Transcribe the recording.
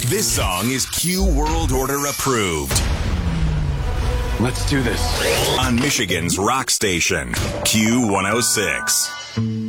This song is Q World Order approved. Let's do this. On Michigan's rock station, Q106.